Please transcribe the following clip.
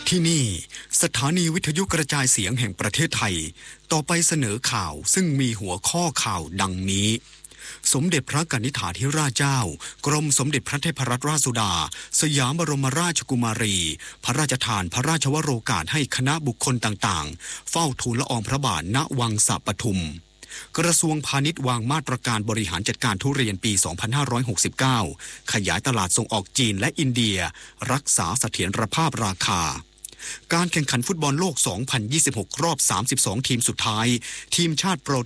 ที่นี่สถานีวิทยุกระจายเสียงแห่งประเทศไทยต่อไปเสนอข่าวซึ่งมีหัวข้อข่าวดังนี้สมเด็จพระกนิษฐาธิราชเจ้ากรมสมเด็จพระเทพรัตนราชสุดาสยามบรมราชกุมารีพระราชทานพระราชวโรกาสให้คณะบุคคลต่างๆเฝ้าทูลละอองพระบาทณวังสะปทุมกระทรวงพาณิชย์วางมาตรการบริหารจัดการทุเรียนปี 2569 ขยายตลาดส่งออกจีนและอินเดียรักษาเสถียรภาพราคาการแข่งขันฟุตบอลโลก 2026 รอบ 32 ทีมสุดท้ายทีมชาติโปร